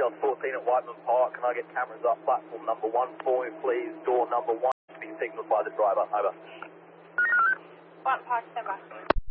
just 14 at Whiteman Park. Can I get cameras up platform number 1 for me, please? Door number 1 to be signalled by the driver. Over. Whiteman Park, stand by.